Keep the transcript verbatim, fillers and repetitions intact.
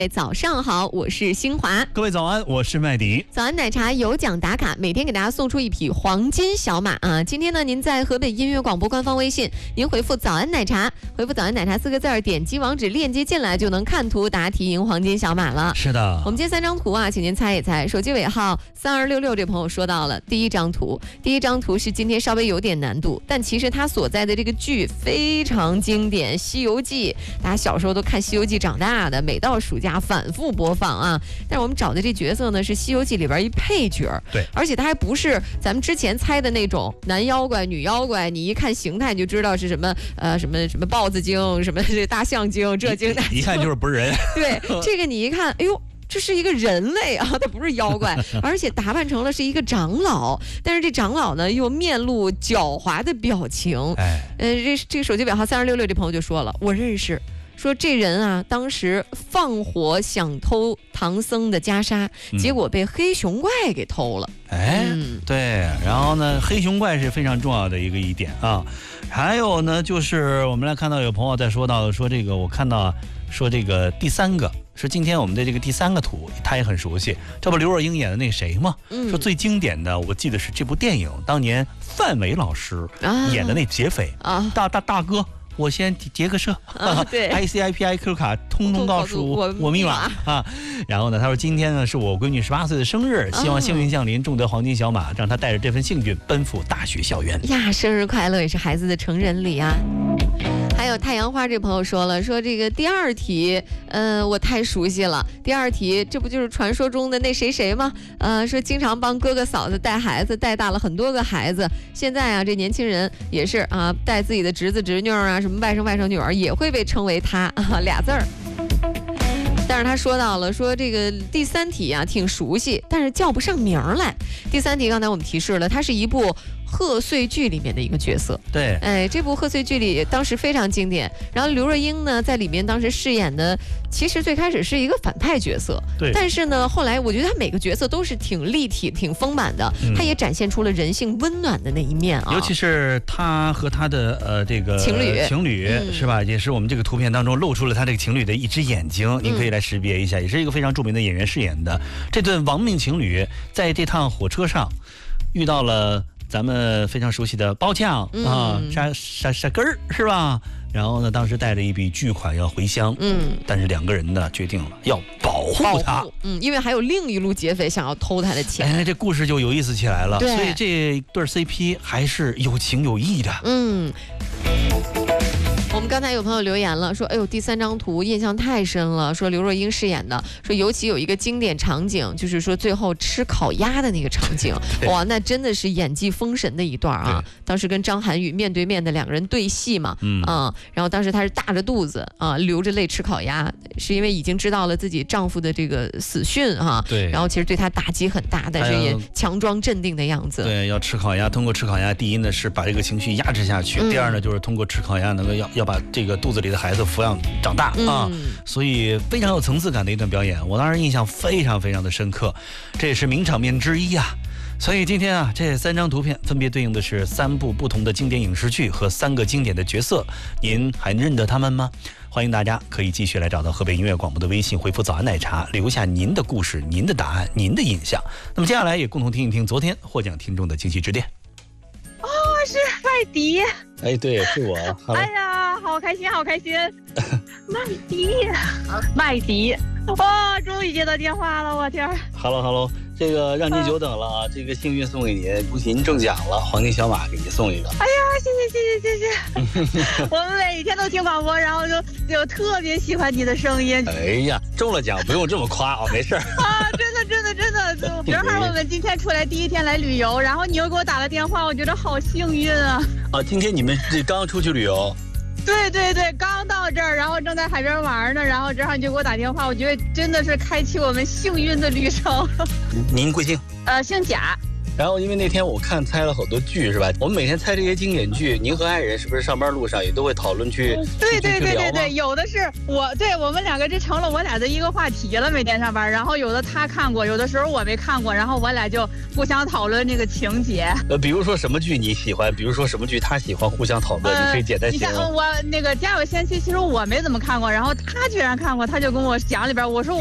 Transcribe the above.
早上好，我是新华。 各位早安，我是麦迪。 早安奶茶有奖打卡，每天给大家送出一匹黄金小马啊！今天呢，您在河北音乐广播官方微信，您回复早安奶茶，回复早安奶茶四个字儿，点击网址链接进来就能看图答题赢黄金小马了。 是的， 我们今天三张图啊，请您猜一猜。手机尾号三二六六这朋友说到了第一张图，第一张图是今天稍微有点难度，但其实他所在的这个剧非常经典，《西游记》，大家小时候都看《西游记》长大的，每到暑假反复播放啊。但是我们找的这角色呢是《西游记》里边一配角， 对， 而且他还不是咱们之前猜的那种男妖怪、女妖怪，你一看形态你就知道是什么呃什么什么豹子精、什么这大象精、这精那精， 一看就是不是人。 对，这个你一看，哎呦。这是一个人类啊，他不是妖怪，而且打扮成了是一个长老，但是这长老呢又面露狡猾的表情。哎，呃，这这个手机尾号三二六六这朋友就说了，我认识。说这人啊，当时放火想偷唐僧的袈裟，结果被黑熊怪给偷了。 哎、嗯，对，然后呢，黑熊怪是非常重要的一个一点啊。还有呢，就是我们来看到有朋友在说到说这个，我看到说这个第三个是今天我们的这个第三个图，他也很熟悉，这不刘若英演的那谁吗？嗯、说最经典的，我记得是这部电影，当年范伟老师演的那劫匪啊，大大大哥。我先结个社， 啊、对 ，I C I P I Q 卡通通告诉我我密码啊。然后呢，他说今天呢是我闺女十八岁的生日，希望幸运降临，中得黄金小马，让她带着这份幸运奔赴大学校园。 呀，生日快乐也是孩子的成人礼啊。还有太阳花这朋友说了，说这个第二题，呃，我太熟悉了。第二题，这不就是传说中的那谁谁吗？呃，说经常帮哥哥嫂子带孩子，带大了很多个孩子。现在啊，这年轻人也是啊，带自己的侄子侄女啊，什么外甥外甥女儿，也会被称为他啊俩字儿。但是他说到了，说这个第三题啊挺熟悉，但是叫不上名来。第三题刚才我们提示了，它是一部贺岁剧里面的一个角色。 对， 哎，这部贺岁剧里当时非常经典。然后刘若英呢，在里面当时饰演的，其实最开始是一个反派角色。 对。 但是呢，后来我觉得她每个角色都是挺立体、挺丰满的，嗯、她也展现出了人性温暖的那一面啊。 尤其是她和她的呃这个情侣， 情侣、嗯、是吧？也是我们这个图片当中露出了她这个情侣的一只眼睛，您可以来识别一下，嗯、也是一个非常著名的演员饰演的。这对亡命情侣在这趟火车上遇到了咱们非常熟悉的包呛、嗯、啊，沙沙沙根儿是吧？然后呢，当时带着一笔巨款要回乡，嗯，但是两个人呢决定了要保护他， 嗯，因为还有另一路劫匪想要偷他的钱， 哎，这故事就有意思起来了。所以这对 C P 还是有情有义的， 嗯。我们刚才有朋友留言了，说哎呦，第三张图印象太深了，说刘若英饰演的，说尤其有一个经典场景，就是说最后吃烤鸭的那个场景，哇，那真的是演技封神的一段啊！当时跟张涵予面对面的两个人对戏嘛，嗯啊，然后当时她是大着肚子啊，流着泪吃烤鸭，是因为已经知道了自己丈夫的这个死讯哈， 对， 然后其实对她打击很大，但是也强装镇定的样子。 对，要吃烤鸭，通过吃烤鸭，第一呢是把这个情绪压制下去，嗯、第二呢就是通过吃烤鸭能够要要把这个肚子里的孩子抚养长大啊，嗯、所以非常有层次感的一段表演，我当时印象非常非常的深刻，这也是名场面之一啊。所以今天啊，这三张图片分别对应的是三部不同的经典影视剧和三个经典的角色，您还认得他们吗？欢迎大家可以继续来找到河北音乐广播的微信，回复早安奶茶，留下您的故事、您的答案、您的印象。那么接下来也共同听一听昨天获奖听众的惊喜致电。 哦，是麦迪。 哎，对，是我。 哎呀，好开心，好开心！麦迪，麦迪，哇、哦，终于接到电话了，我天 ！Hello Hello， 这个让您久等了啊！这个幸运送给您，恭喜您中奖了，黄金小马给您送一个。 哎呀，谢谢谢谢谢谢！我们每天都听广播，然后就就特别喜欢你的声音。 哎呀，中了奖不用这么夸啊，没事儿。 啊，真的真的真的，正好我们今天出来第一天来旅游，然后你又给我打了电话，我觉得好幸运啊！ 啊，今天你们这刚出去旅游？ 对对对，刚到这儿，然后正在海边玩呢，然后正好你就给我打电话，我觉得真的是开启我们幸运的旅程。 您贵姓？ 呃，姓贾。 然后因为那天我看猜了好多剧是吧？我们每天猜这些经典剧，您和爱人是不是上班路上也都会讨论去？ 对对对对对对，有的是我对我们两个这成了我俩的一个话题了，每天上班。然后有的他看过，有的时候我没看过，然后我俩就互相讨论这个情节。 呃，比如说什么剧你喜欢，比如说什么剧他喜欢，互相讨论，呃、你可以简单形容。 你像我那个《家有仙妻》，其实我没怎么看过，然后他居然看过，他就跟我讲里边，我说。